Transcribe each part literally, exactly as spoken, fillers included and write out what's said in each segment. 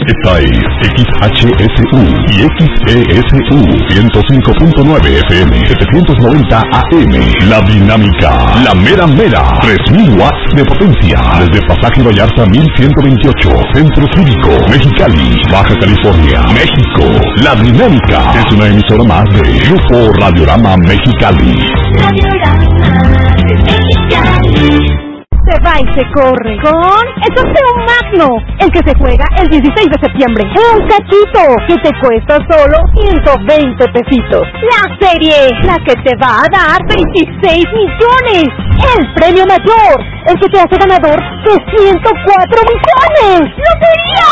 Esta es X H S U y X E S U ciento cinco punto nueve F M, setecientos noventa A M. La Dinámica, la mera mera, tres mil watts de potencia. Desde Pasaje Vallarta mil ciento veintiocho, Centro Cívico, Mexicali, Baja California, México. La Dinámica es una emisora más de Grupo Radiorama Mexicali. Radiorama Mexicali. Se va y se corre con el sorteo magno, el que se juega el dieciséis de septiembre. Un cachito que te cuesta solo ciento veinte pesitos. La serie, la que te va a dar veintiséis millones. El premio mayor, el que te hace ganador de ciento cuatro millones. ¡Lotería!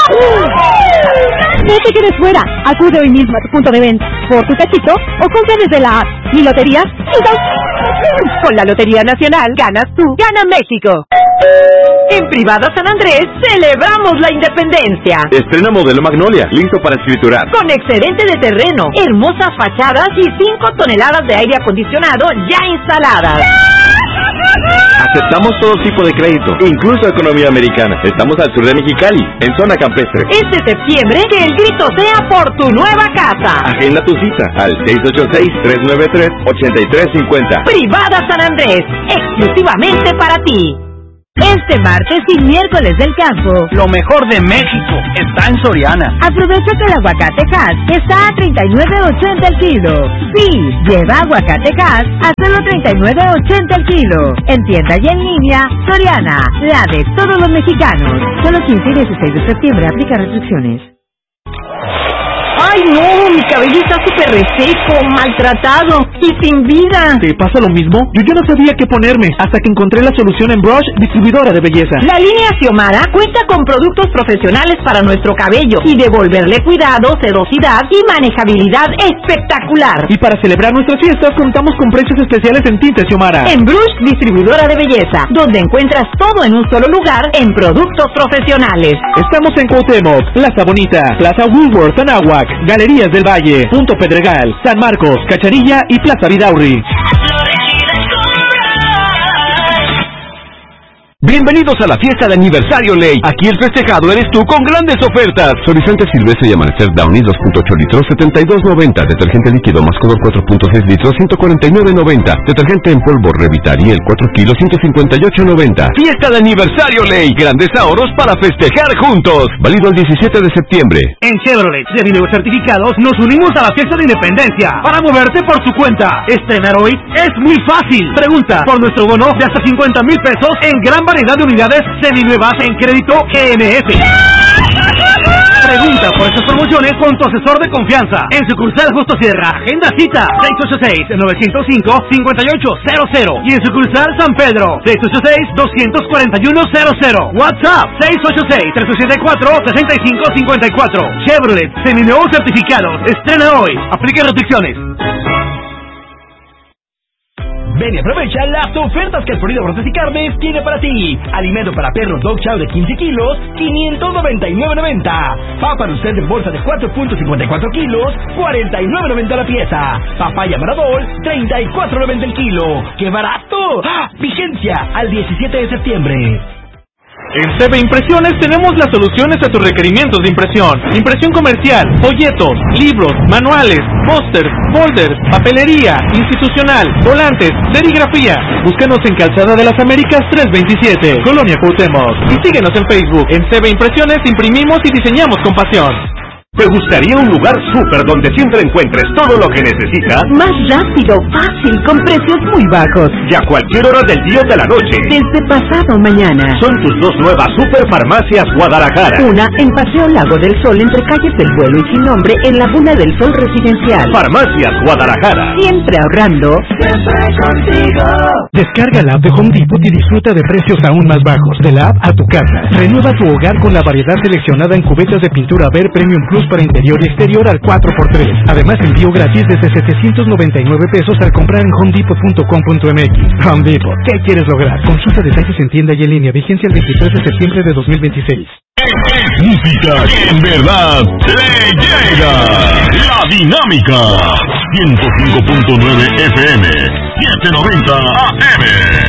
No te quedes fuera. Acude hoy mismo a tu punto de venta por tu cachito o compra desde la app. Mi lotería, con la Lotería Nacional ganas tú, gana México. En Privada San Andrés celebramos la independencia. Estrena modelo Magnolia, listo para escriturar. Con excedente de terreno, hermosas fachadas y cinco toneladas de aire acondicionado ya instaladas. Aceptamos todo tipo de crédito, incluso economía americana. Estamos al sur de Mexicali, en zona campestre. Este septiembre, que el grito sea por tu nueva casa. Agenda tu cita al seis ocho seis, tres nueve tres, ocho tres cinco cero. Privada San Andrés, exclusivamente para ti. Este martes y miércoles del campo, lo mejor de México está en Soriana. Aprovecha que el aguacate Hass está a treinta y nueve ochenta el kilo. Sí, lleva aguacate Hass a solo treinta y nueve ochenta el kilo. En tienda y en línea, Soriana, la de todos los mexicanos. Solo quince y dieciséis de septiembre, aplica restricciones. ¡Ay no! Mi cabello está súper reseco, maltratado y sin vida. ¿Te pasa lo mismo? Yo ya no sabía qué ponerme hasta que encontré la solución en Brush, distribuidora de belleza. La línea Xiomara cuenta con productos profesionales para nuestro cabello y devolverle cuidado, sedosidad y manejabilidad espectacular. Y para celebrar nuestras fiestas contamos con precios especiales en tintes Xiomara. En Brush, distribuidora de belleza, donde encuentras todo en un solo lugar en productos profesionales. Estamos en Cuauhtémoc, Plaza Bonita, Plaza Woolworth, Anáhuac, Galerías del Valle, Punto Pedregal, San Marcos, Cacharilla y Plaza Vidaurri. Bienvenidos a la fiesta de aniversario Ley. Aquí el festejado eres tú con grandes ofertas. Suavizante Silvestre y Amanecer Downy dos punto ocho litros, setenta y dos noventa. Detergente líquido Mascodor cuatro punto seis litros, ciento cuarenta y nueve noventa. Detergente en polvo Revitari el cuatro kilos, ciento cincuenta y ocho noventa. Fiesta de aniversario Ley. Grandes ahorros para festejar juntos. Válido el diecisiete de septiembre. En Chevrolet de Video Certificados nos unimos a la fiesta de independencia para moverte por su cuenta. Estrenar hoy es muy fácil. Pregunta por nuestro bono de hasta cincuenta mil pesos en gran variedad de unidades seminuevas en crédito G M F. Pregunta por estas promociones con tu asesor de confianza. En sucursal Justo Sierra, agenda cita seis ocho seis, nueve cero cinco, cinco ocho cero cero. Y en sucursal San Pedro, seis ocho seis, dos cuatro uno cero cero. WhatsApp seis ocho seis, tres siete cuatro, tres cinco cinco cuatro. Chevrolet, seminuevos certificados. Estrena hoy. Aplica restricciones. Ven y aprovecha las ofertas que el Florida Brotes y Carnes tiene para ti. Alimento para perros Dog Chow de quince kilos, quinientos noventa y nueve noventa. Papa usted en bolsa de cuatro punto cincuenta y cuatro kilos, cuarenta y nueve noventa la pieza. Papaya Maradol, treinta y cuatro noventa el kilo. ¡Qué barato! ¡Ah! Vigencia al diecisiete de septiembre. En C B Impresiones tenemos las soluciones a tus requerimientos de impresión. Impresión comercial, folletos, libros, manuales, pósters, folders, papelería, institucional, volantes, serigrafía. Búscanos en Calzada de las Américas trescientos veintisiete, Colonia Cuauhtémoc. Y síguenos en Facebook. En C B Impresiones imprimimos y diseñamos con pasión. ¿Te gustaría un lugar súper donde siempre encuentres todo lo que necesitas? Más rápido, fácil, con precios muy bajos. Y a cualquier hora del día o de la noche. Desde pasado mañana. Son tus dos nuevas Superfarmacias Guadalajara. Una en Paseo Lago del Sol, entre calles del Vuelo y Sin Nombre, en la Bula del Sol Residencial. Farmacias Guadalajara. Siempre ahorrando. Siempre contigo. Descarga la app de Home Depot y disfruta de precios aún más bajos. De la app a tu casa. Renueva tu hogar con la variedad seleccionada en cubetas de pintura Ver Premium Plus para interior y exterior al cuatro por tres. Además, envío gratis desde setecientos noventa y nueve pesos al comprar en home depot punto com punto m x. Home Depot, ¿qué quieres lograr? Consulta detalles en tienda y en línea. Vigencia el veintitrés de septiembre de dos mil veintiséis. Música que en verdad le llega. La Dinámica. ciento cinco punto nueve F M, setecientos noventa A M.